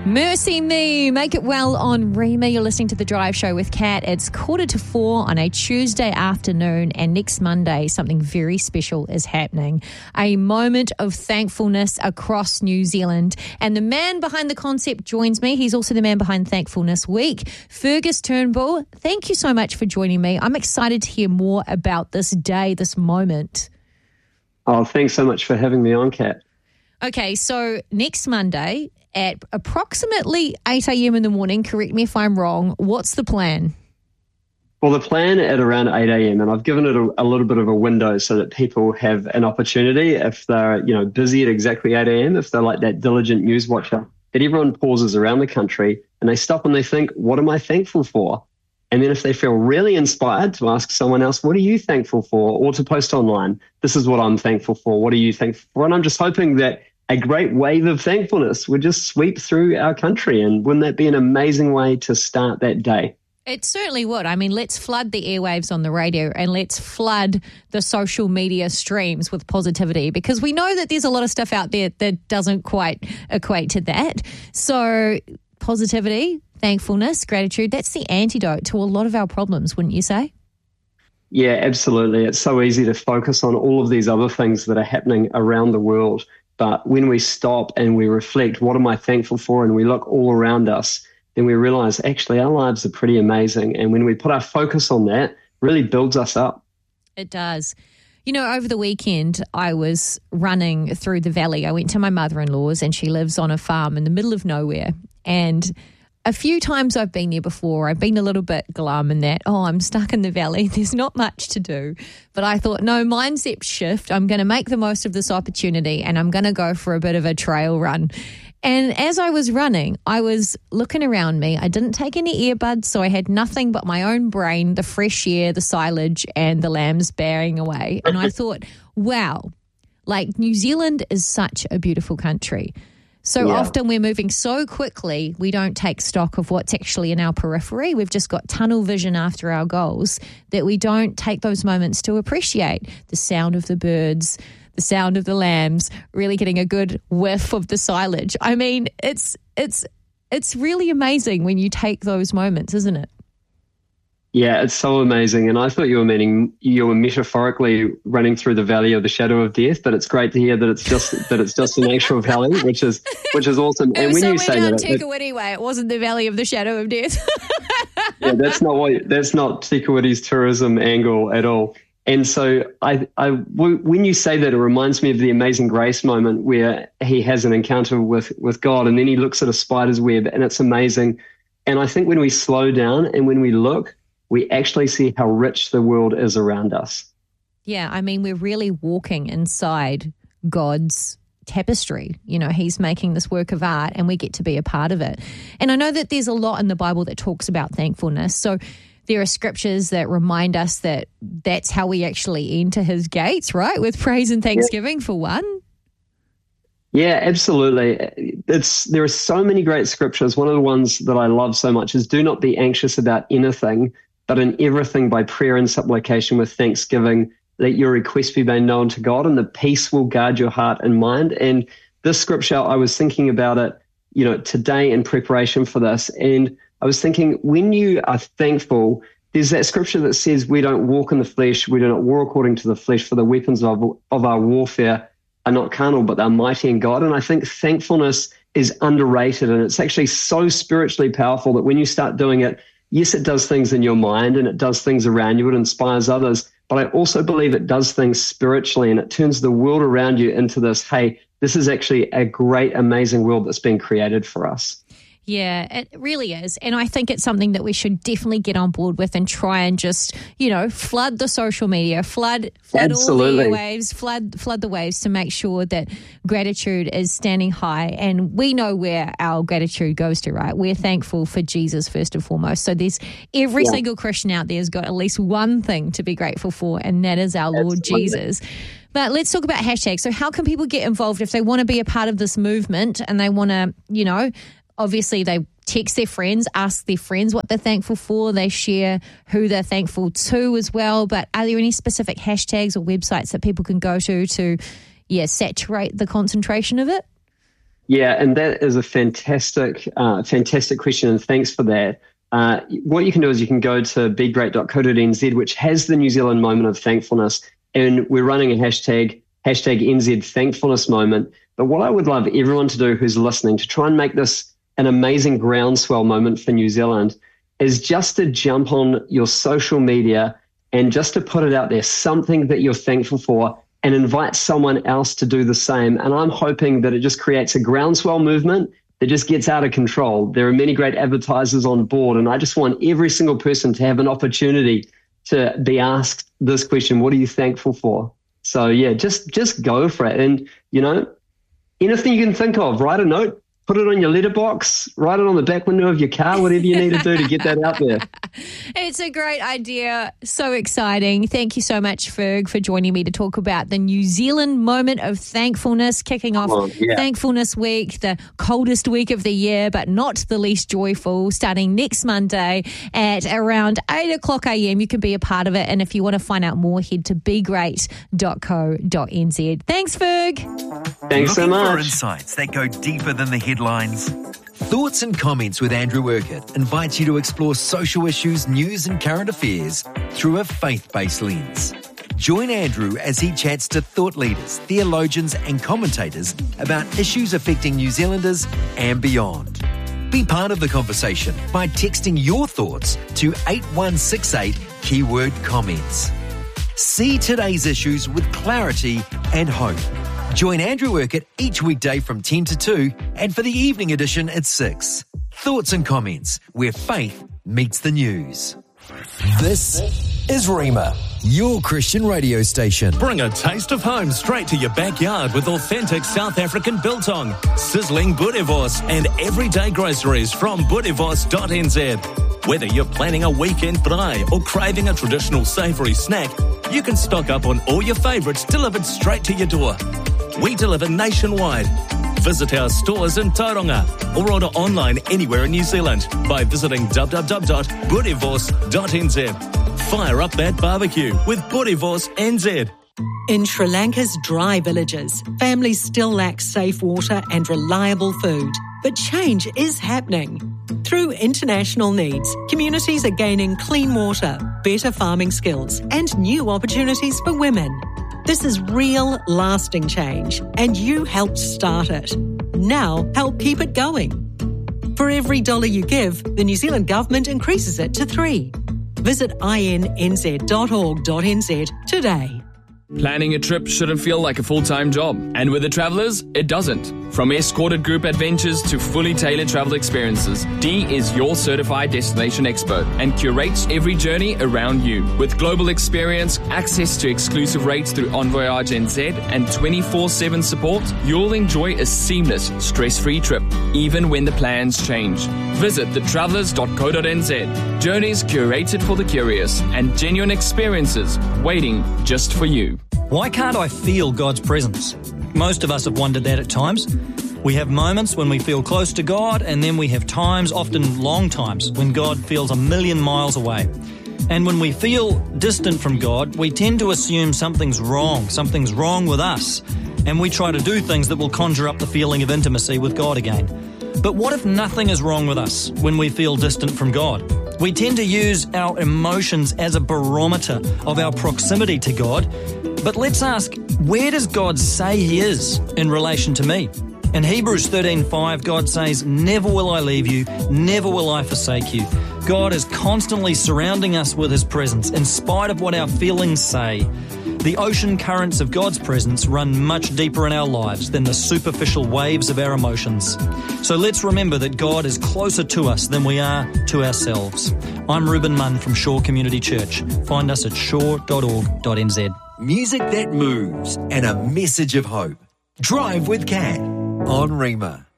Mercy Me, Make It Well on Rima. You're listening to The Drive Show with Kat. It's 3:45 on a Tuesday afternoon, and next Monday something very special is happening. A moment of thankfulness across New Zealand. And the man behind the concept joins me. He's also the man behind Thankfulness Week. Fergus Turnbull, thank you so much for joining me. I'm excited to hear more about this day, this moment. Oh, thanks so much for having me on, Kat. Okay, so next Monday at approximately 8 a.m. in the morning, correct me if I'm wrong, what's the plan? Well, the plan at around 8 a.m., and I've given it a little bit of a window so that people have an opportunity, if they're busy at exactly 8 a.m., if they're like that diligent news watcher, that everyone pauses around the country and they stop and they think, what am I thankful for? And then if they feel really inspired, to ask someone else, what are you thankful for? Or to post online, this is what I'm thankful for. What are you thankful for? And I'm just hoping that a great wave of thankfulness would just sweep through our country. And wouldn't that be an amazing way to start that day? It certainly would. I mean, let's flood the airwaves on the radio and let's flood the social media streams with positivity, because we know that there's a lot of stuff out there that doesn't quite equate to that. So positivity, thankfulness, gratitude, that's the antidote to a lot of our problems, wouldn't you say? Yeah, absolutely. It's so easy to focus on all of these other things that are happening around the world. But when we stop and we reflect, what am I thankful for? And we look all around us, then we realize actually our lives are pretty amazing. And when we put our focus on that, it really builds us up. It does. You know, over the weekend, I was running through the valley. I went to my mother-in-law's and she lives on a farm in the middle of nowhere. And a few times I've been there before, I've been a little bit glum in that, I'm stuck in the valley, there's not much to do. But I thought, no, mindset shift. I'm going to make the most of this opportunity and I'm going to go for a bit of a trail run. And as I was running, I was looking around me. I didn't take any earbuds, so I had nothing but my own brain, the fresh air, the silage, and the lambs bearing away. And I thought, wow, like New Zealand is such a beautiful country. So often we're moving so quickly, we don't take stock of what's actually in our periphery. We've just got tunnel vision after our goals that we don't take those moments to appreciate the sound of the birds, the sound of the lambs, really getting a good whiff of the silage. I mean, it's really amazing when you take those moments, isn't it? Yeah, it's so amazing. And I thought you were metaphorically running through the valley of the shadow of death, but it's great to hear that it's just an actual valley, which is awesome. And when you say that, Tikawiti way, it wasn't the valley of the shadow of death. Yeah, that's not Tikawiti's tourism angle at all. And so when you say that, it reminds me of the Amazing Grace moment where he has an encounter with God and then he looks at a spider's web and it's amazing. And I think when we slow down and when we look, we actually see how rich the world is around us. Yeah, I mean, we're really walking inside God's tapestry. You know, he's making this work of art and we get to be a part of it. And I know that there's a lot in the Bible that talks about thankfulness. So there are scriptures that remind us that that's how we actually enter his gates, right? With praise and thanksgiving for one. Yeah, absolutely. There are so many great scriptures. One of the ones that I love so much is do not be anxious about anything, but in everything by prayer and supplication with thanksgiving, let your requests be made known to God, and the peace will guard your heart and mind. And this scripture, I was thinking about it, today in preparation for this. And I was thinking, when you are thankful, there's that scripture that says we don't walk in the flesh, we do not war according to the flesh, for the weapons of our warfare are not carnal, but they're mighty in God. And I think thankfulness is underrated, and it's actually so spiritually powerful that when you start doing it, yes, it does things in your mind and it does things around you, it inspires others, but I also believe it does things spiritually and it turns the world around you into this, hey, this is actually a great, amazing world that's been created for us. Yeah, it really is. And I think it's something that we should definitely get on board with and try and just, flood the social media, flood all the waves, flood the waves to make sure that gratitude is standing high. And we know where our gratitude goes to, right? We're thankful for Jesus first and foremost. So there's every single Christian out there has got at least one thing to be grateful for, and that is our Lord Jesus. But let's talk about hashtags. So how can people get involved if they want to be a part of this movement and they want to, obviously they text their friends, ask their friends what they're thankful for. They share who they're thankful to as well. But are there any specific hashtags or websites that people can go to saturate the concentration of it? Yeah, and that is a fantastic question, and thanks for that. What you can do is you can go to begreat.co.nz, which has the New Zealand moment of thankfulness, and we're running a hashtag NZ Thankfulness Moment. But what I would love everyone to do who's listening to try and make this an amazing groundswell moment for New Zealand is just to jump on your social media and just to put it out there, something that you're thankful for, and invite someone else to do the same. And I'm hoping that it just creates a groundswell movement that just gets out of control. There are many great advertisers on board, and I just want every single person to have an opportunity to be asked this question: what are you thankful for? So yeah, just go for it. And, anything you can think of, write a note, put it on your letterbox, write it on the back window of your car, whatever you need to do to get that out there. It's a great idea. So exciting. Thank you so much, Ferg, for joining me to talk about the New Zealand moment of thankfulness, kicking off Thankfulness Week, the coldest week of the year, but not the least joyful, starting next Monday at around 8 o'clock a.m. You can be a part of it. And if you want to find out more, head to begreat.co.nz. Thanks, Ferg. Thanks so much. For insights that go deeper than the headlines. Thoughts and Comments with Andrew Urquhart invites you to explore social issues, news and current affairs through a faith-based lens. Join Andrew as he chats to thought leaders, theologians and commentators about issues affecting New Zealanders and beyond. Be part of the conversation by texting your thoughts to 8168 keyword comments. See today's issues with clarity and hope. Join Andrew Urquhart each weekday from 10 to 2 and for the evening edition at 6. Thoughts and Comments, where faith meets the news. This is Rhema, your Christian radio station. Bring a taste of home straight to your backyard with authentic South African biltong, sizzling boerewors and everyday groceries from boerewors.nz. Whether you're planning a weekend braai or craving a traditional savoury snack, you can stock up on all your favourites delivered straight to your door. We deliver nationwide. Visit our stores in Tauranga or order online anywhere in New Zealand by visiting www.boerewors.nz. Fire up that barbecue with Boerewors NZ. In Sri Lanka's dry villages, families still lack safe water and reliable food. But change is happening. Through international needs, communities are gaining clean water, better farming skills, and new opportunities for women. This is real, lasting change, and you helped start it. Now, help keep it going. For every $1 you give, the New Zealand Government increases it to 3. Visit innz.org.nz today. Planning a trip shouldn't feel like a full-time job. And with the Travellers, it doesn't. From escorted group adventures to fully tailored travel experiences, Dee is your certified destination expert and curates every journey around you. With global experience, access to exclusive rates through Envoyage NZ, and 24/7 support, you'll enjoy a seamless, stress-free trip, even when the plans change. Visit thetravellers.co.nz. Journeys curated for the curious and genuine experiences waiting just for you. Why can't I feel God's presence? Most of us have wondered that at times. We have moments when we feel close to God, and then we have times, often long times, when God feels a million miles away. And when we feel distant from God, we tend to assume something's wrong with us, and we try to do things that will conjure up the feeling of intimacy with God again. But what if nothing is wrong with us when we feel distant from God? We tend to use our emotions as a barometer of our proximity to God. But let's ask, where does God say He is in relation to me? In Hebrews 13:5, God says, "Never will I leave you, never will I forsake you." God is constantly surrounding us with His presence, in spite of what our feelings say. The ocean currents of God's presence run much deeper in our lives than the superficial waves of our emotions. So let's remember that God is closer to us than we are to ourselves. I'm Reuben Munn from Shore Community Church. Find us at shore.org.nz. Music that moves and a message of hope. Drive with Cat on Rhema.